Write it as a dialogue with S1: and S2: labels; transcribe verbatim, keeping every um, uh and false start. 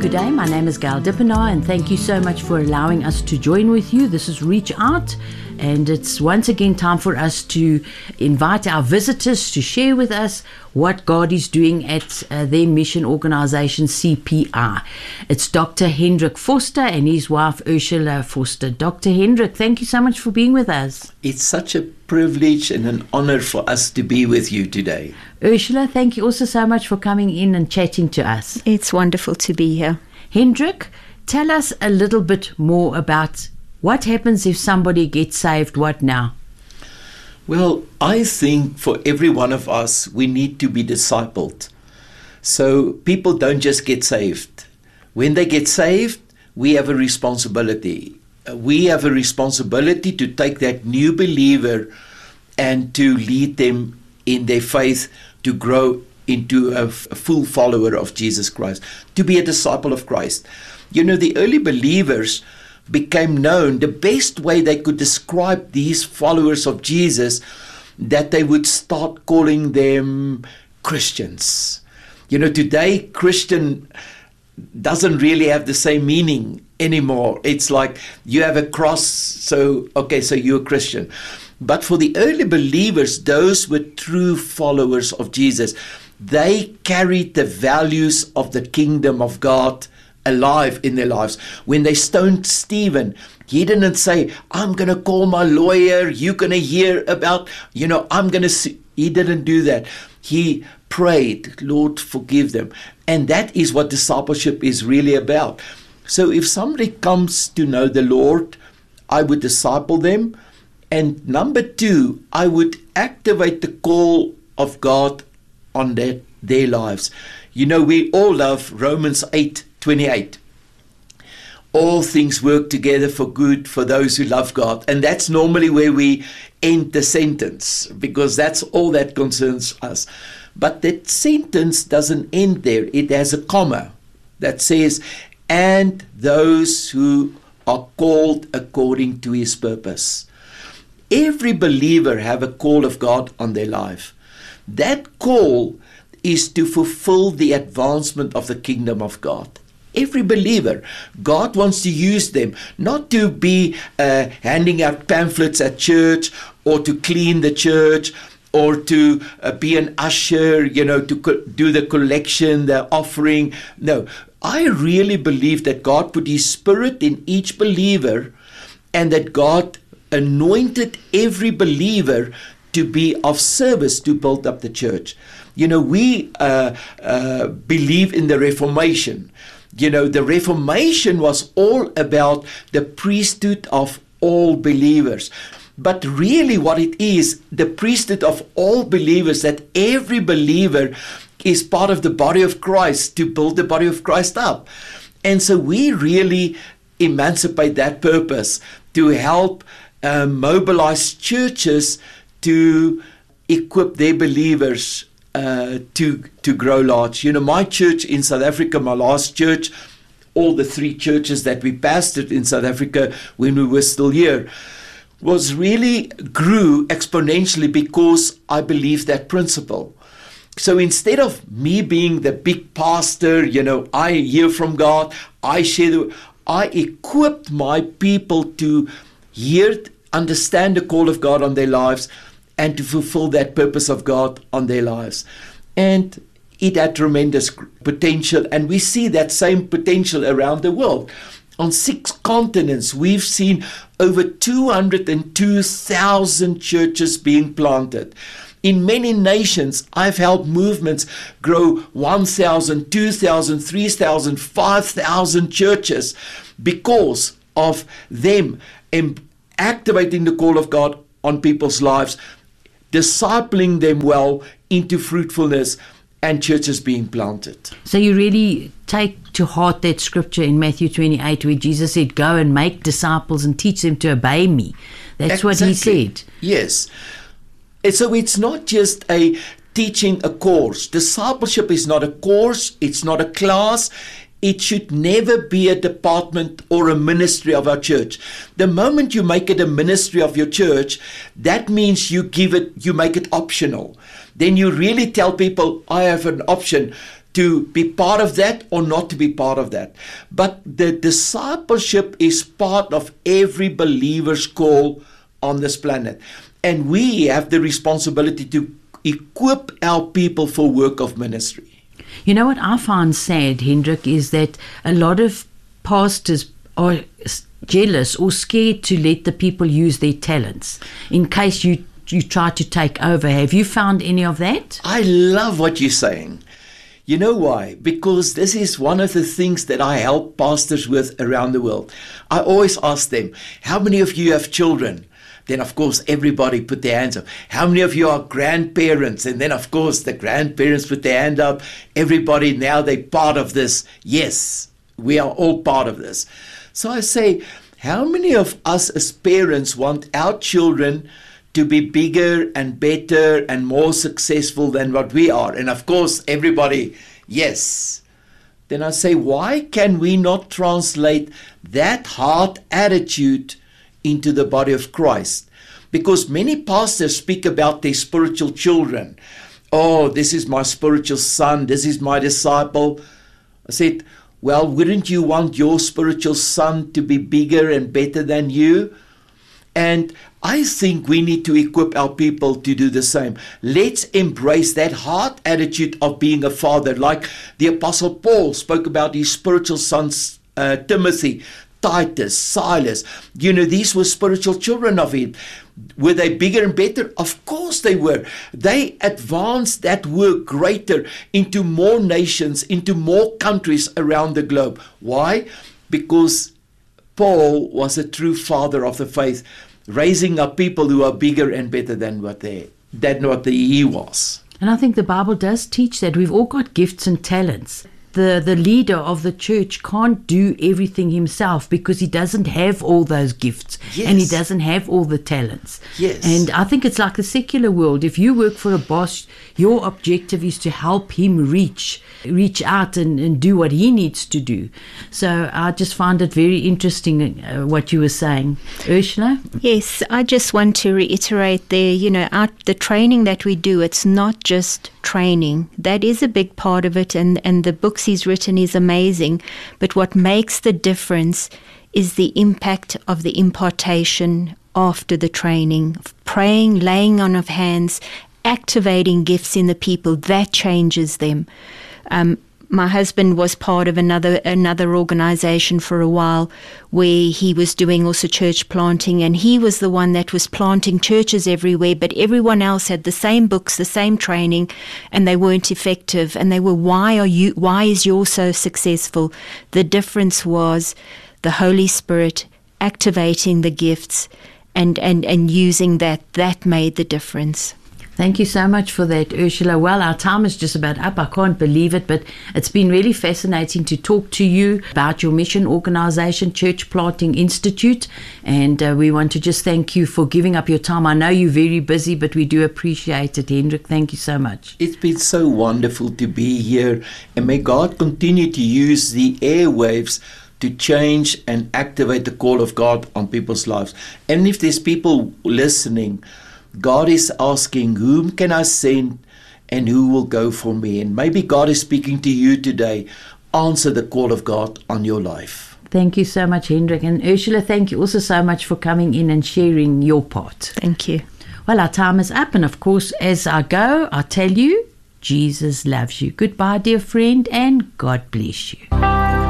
S1: Good day, my name is Gail Dippenaar, and thank you so much for allowing us to join with you. This is Reach Out, and it's once again time for us to invite our visitors to share with us what God is doing at uh, their mission organization, C P I. It's Doctor Hendrik Foster and his wife, Ursula Foster. Doctor Hendrik, thank you so much for being with us.
S2: It's such a privilege and an honor for us to be with you today.
S1: Ursula, thank you also so much for coming in and chatting to us.
S3: It's wonderful to be here.
S1: Hendrik, tell us a little bit more about what happens if somebody gets saved. What now?
S2: Well, I think for every one of us, we need to be discipled. So people don't just get saved. When they get saved, we have a responsibility. We have a responsibility to take that new believer and to lead them in their faith to grow into a, f- a full follower of Jesus Christ, to be a disciple of Christ. You know, the early believers became known, the best way they could describe these followers of Jesus, that they would start calling them Christians. You know, today Christian doesn't really have the same meaning anymore. It's like you have a cross, so okay, so you're a Christian. But for the early believers, those were true followers of Jesus. They carried the values of the kingdom of God alive in their lives. When they stoned Stephen, he didn't say, I'm going to call my lawyer, you're going to hear about, you know, I'm going to see. He didn't do that. He prayed, Lord, forgive them. And that is what discipleship is really about. So if somebody comes to know the Lord, I would disciple them. And number two, I would activate the call of God on their, their lives. You know, we all love Romans eight twenty-eight. All things work together for good for those who love God. And that's normally where we end the sentence, because that's all that concerns us. But that sentence doesn't end there. It has a comma that says, and those who are called according to his purpose. Every believer have a call of God on their life. That call is to fulfill the advancement of the kingdom of God. Every believer, God wants to use them, not to be uh, handing out pamphlets at church, or to clean the church, or to uh, be an usher, you know, to co- do the collection, the offering. No, I really believe that God put his spirit in each believer, and that God anointed every believer to be of service to build up the church. You know, we uh, uh, believe in the Reformation. You know, the Reformation was all about the priesthood of all believers. But really what it is, the priesthood of all believers, that every believer is part of the body of Christ to build the body of Christ up. And so we really emancipate that purpose to help uh, mobilize churches to equip their believers Uh, to to grow large. You know, my church in South Africa, my last church, all the three churches that we pastored in South Africa when we were still here, was really grew exponentially because I believe that principle. So instead of me being the big pastor, you know, I hear from God, I share the, I equipped my people to hear, understand the call of God on their lives, and to fulfill that purpose of God on their lives. And it had tremendous potential, and we see that same potential around the world. On six continents, we've seen over two hundred two thousand churches being planted. In many nations, I've helped movements grow one thousand, two thousand, three thousand, five thousand churches because of them activating the call of God on people's lives, discipling them well into fruitfulness, and churches being planted.
S1: So you really take to heart that scripture in Matthew twenty-eight where Jesus said, go and make disciples and teach them to obey me. That's
S2: exactly.
S1: what he said.
S2: Yes. And so it's not just a teaching a course. Discipleship is not a course. It's not a class. It should never be a department or a ministry of our church. The moment you make it a ministry of your church, that means you give it, you make it optional. Then you really tell people, I have an option to be part of that or not to be part of that. But the discipleship is part of every believer's call on this planet. And we have the responsibility to equip our people for work of ministry.
S1: You know what I find sad, Hendrik, is that a lot of pastors are jealous or scared to let the people use their talents in case you, you try to take over. Have you found any of that?
S2: I love what you're saying. You know why? Because this is one of the things that I help pastors with around the world. I always ask them, how many of you have children? Then, of course, everybody put their hands up. How many of you are grandparents? And then, of course, the grandparents put their hand up. Everybody, now they're part of this. Yes, we are all part of this. So I say, how many of us as parents want our children to be bigger and better and more successful than what we are? And, of course, everybody, yes. Then I say, why can we not translate that heart attitude into the body of Christ? Because many pastors speak about their spiritual children. Oh, this is my spiritual son, this is my disciple. I said, well, wouldn't you want your spiritual son to be bigger and better than you? And I think we need to equip our people to do the same. Let's embrace that heart attitude of being a father, like the Apostle Paul spoke about his spiritual sons, uh, Timothy, Titus, Silas. You know, these were spiritual children of him. Were they bigger and better? Of course they were. They advanced that work greater into more nations, into more countries around the globe. Why? Because Paul was a true father of the faith, raising up people who are bigger and better than what they than what he was.
S1: And I think the Bible does teach that we've all got gifts and talents. The, the leader of the church can't do everything himself because he doesn't have all those gifts.
S2: Yes.
S1: And he doesn't have all the talents.
S2: Yes.
S1: And I think it's like the secular world. If you work for a boss, your objective is to help him reach reach out and, and do what he needs to do. So I just find it very interesting uh, what you were saying. Ursula?
S3: Yes, I just want to reiterate there, you know, our, the training that we do, it's not just training. That is a big part of it, and, and the books he's written is amazing. But what makes the difference is the impact of the impartation after the training, praying, laying on of hands, activating gifts in the people. That changes them. Um, my husband was part of another another organization for a while where he was doing also church planting, and he was the one that was planting churches everywhere, but everyone else had the same books, the same training, and they weren't effective. And they were, why are you, why is yours so successful? The difference was the Holy Spirit activating the gifts and, and, and using that. That made the difference.
S1: Thank you so much for that, Ursula. Well, our time is just about up. I can't believe it, but it's been really fascinating to talk to you about your mission organization, Church Planting Institute, and uh, we want to just thank you for giving up your time. I know you're very busy, but we do appreciate it, Hendrik. Thank you so much.
S2: It's been so wonderful to be here, and may God continue to use the airwaves to change and activate the call of God on people's lives. And if there's people listening, God is asking, whom can I send and who will go for me? And maybe God is speaking to you today. Answer the call of God on your life.
S1: Thank you so much, Hendrik. And Ursula, thank you also so much for coming in and sharing your part.
S3: Thank you.
S1: Well, our time is up. And of course, as I go, I tell you, Jesus loves you. Goodbye, dear friend, and God bless you.